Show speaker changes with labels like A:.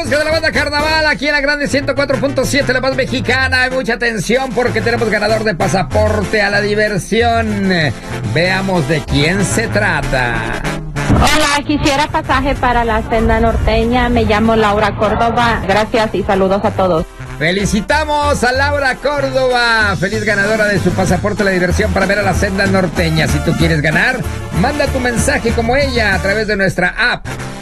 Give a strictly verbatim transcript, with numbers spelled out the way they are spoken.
A: música de la banda Carnaval aquí en la Grande ciento cuatro punto siete, la más mexicana. Hay mucha atención porque tenemos ganador de pasaporte a la diversión. Veamos de quién se trata.
B: Hola, quisiera pasaje para la senda norteña. Me llamo Laura Córdoba. Gracias y saludos a todos.
A: Felicitamos a Laura Córdoba, feliz ganadora de su pasaporte a la diversión para ver a la senda norteña. Si tú quieres ganar, manda tu mensaje como ella a través de nuestra app